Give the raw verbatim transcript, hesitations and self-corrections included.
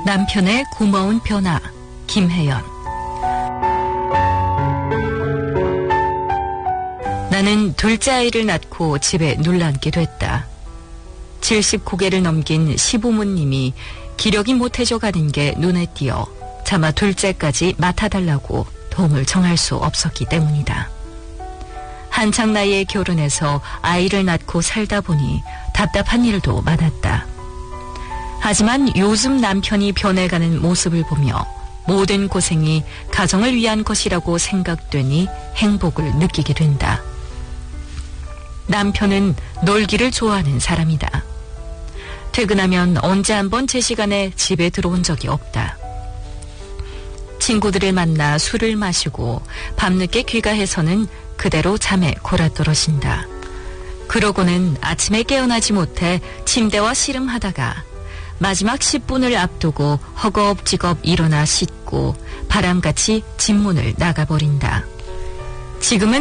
남편의 고마운 변화, 김혜연. 나는 둘째 아이를 낳고 집에 눌러앉게 됐다. 칠십 고개를 넘긴 시부모님이 기력이 못해져 가는 게 눈에 띄어 차마 둘째까지 맡아달라고 도움을 정할 수 없었기 때문이다. 한창 나이에 결혼해서 아이를 낳고 살다 보니 답답한 일도 많았다. 하지만 요즘 남편이 변해가는 모습을 보며 모든 고생이 가정을 위한 것이라고 생각되니 행복을 느끼게 된다. 남편은 놀기를 좋아하는 사람이다. 퇴근하면 언제 한번 제 시간에 집에 들어온 적이 없다. 친구들을 만나 술을 마시고 밤늦게 귀가해서는 그대로 잠에 골아떨어진다. 그러고는 아침에 깨어나지 못해 침대와 씨름하다가 마지막 십 분을 앞두고 허겁지겁 일어나 씻고 바람같이 집 문을 나가버린다. 지금은